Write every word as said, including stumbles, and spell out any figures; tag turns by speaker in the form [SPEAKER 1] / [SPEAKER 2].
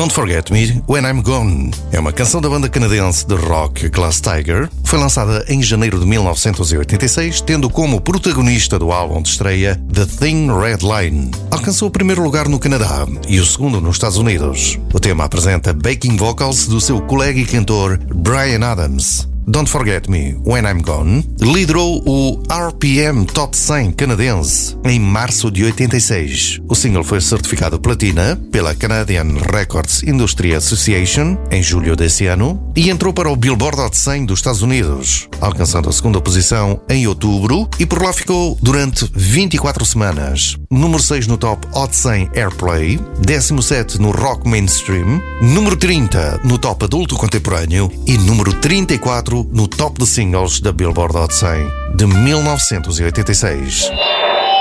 [SPEAKER 1] Don't Forget Me When I'm Gone é uma canção da banda canadense de rock Glass Tiger. Foi lançada em janeiro de mil novecentos e oitenta e seis, tendo como protagonista do álbum de estreia The Thin Red Line. Alcançou o primeiro lugar no Canadá e o segundo nos Estados Unidos. O tema apresenta backing vocals do seu colega e cantor Bryan Adams. Don't Forget Me When I'm Gone liderou o R P M Top cem canadense em março de oitenta e seis. O single foi certificado platina pela Canadian Records Industry Association em julho desse ano e entrou para o Billboard Hot cem dos Estados Unidos, alcançando a segunda posição em outubro e por lá ficou durante vinte e quatro semanas. Número seis no Top Hot cem Airplay, décimo sétimo no Rock Mainstream, número trinta no Top Adulto Contemporâneo e número trinta e quatro no Top de Singles da Billboard Hot cem de mil novecentos e oitenta e seis.